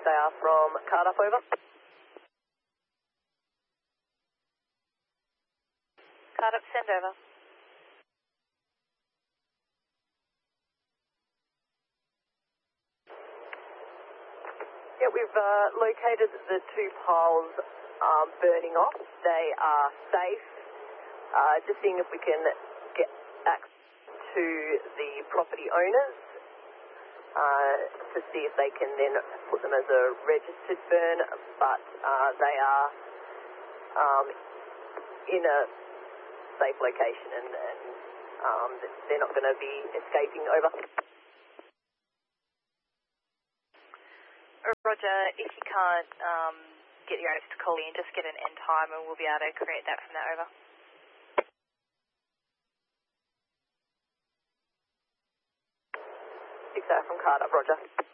they are from Cardiff, over. Cardiff, send over. Yeah, we've located the two piles burning off. They are safe. Just seeing if we can get access to the property owners to see if they can then put them as a registered burn, but they are in a safe location and they're not going to be escaping, over. Roger, if you can't get your owners to call in, just get an end time and we'll be able to create that from there, over. 6 from Cardiff, Roger.